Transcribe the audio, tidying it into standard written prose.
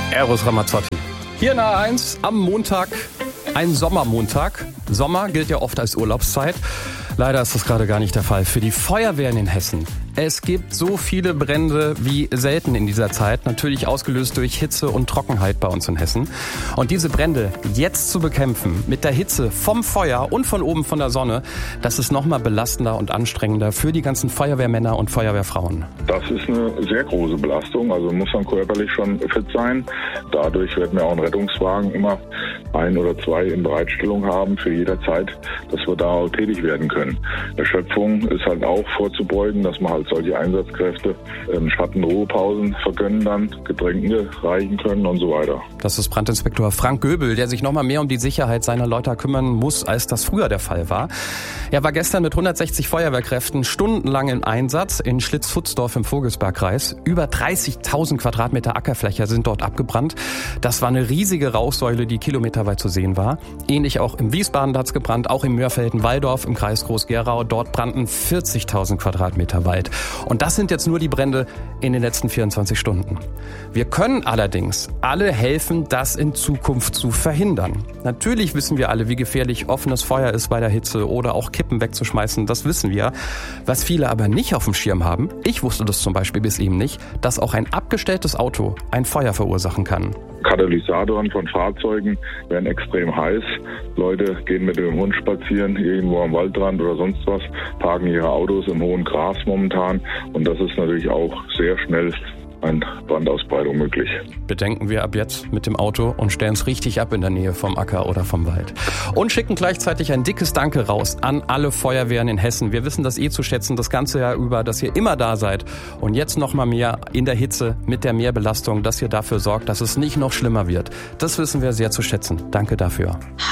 Eros Ramazzotti. Hier in A1 am Montag, ein Sommermontag. Sommer gilt ja oft als Urlaubszeit. Leider ist das gerade gar nicht der Fall für die Feuerwehren in Hessen. Es gibt so viele Brände wie selten in dieser Zeit, natürlich ausgelöst durch Hitze und Trockenheit bei uns in Hessen. Und diese Brände jetzt zu bekämpfen, mit der Hitze vom Feuer und von oben von der Sonne, das ist nochmal belastender und anstrengender für die ganzen Feuerwehrmänner und Feuerwehrfrauen. Das ist eine sehr große Belastung, also muss man körperlich schon fit sein. Dadurch werden wir auch einen Rettungswagen immer 1 oder 2 in Bereitstellung haben für jederzeit, dass wir da auch tätig werden können. Erschöpfung ist halt auch vorzubeugen, dass man halt solche Einsatzkräfte Schattenruhepausen vergönnen, dann Getränke reichen können und so weiter. Das ist Brandinspektor Frank Göbel, der sich nochmal mehr um die Sicherheit seiner Leute kümmern muss, als das früher der Fall war. Er war gestern mit 160 Feuerwehrkräften stundenlang im Einsatz in Schlitzfutzdorf im Vogelsbergkreis. Über 30.000 Quadratmeter Ackerfläche sind dort abgebrannt. Das war eine riesige Rauchsäule, die kilometerweit zu sehen war. Ähnlich auch im Wiesbaden hat es gebrannt, auch im Mörfelden-Walldorf im Kreis Groß-Gerau. Dort brannten 40.000 Quadratmeter Wald. Und das sind jetzt nur die Brände in den letzten 24 Stunden. Wir können allerdings alle helfen, das in Zukunft zu verhindern. Natürlich wissen wir alle, wie gefährlich offenes Feuer ist bei der Hitze oder auch Kippen wegzuschmeißen. Das wissen wir. Was viele aber nicht auf dem Schirm haben, ich wusste das zum Beispiel bis eben nicht, dass auch ein abgestelltes Auto ein Feuer verursachen kann. Katalysatoren von Fahrzeugen werden extrem heiß. Leute gehen mit dem Hund spazieren, irgendwo am Waldrand oder sonst was, parken ihre Autos im hohen Gras momentan. Und das ist natürlich auch sehr schnell eine Brandausbreitung möglich. Bedenken wir ab jetzt mit dem Auto und stellen es richtig ab in der Nähe vom Acker oder vom Wald. Und schicken gleichzeitig ein dickes Danke raus an alle Feuerwehren in Hessen. Wir wissen das zu schätzen, das ganze Jahr über, dass ihr immer da seid. Und jetzt noch mal mehr in der Hitze mit der Mehrbelastung, dass ihr dafür sorgt, dass es nicht noch schlimmer wird. Das wissen wir sehr zu schätzen. Danke dafür.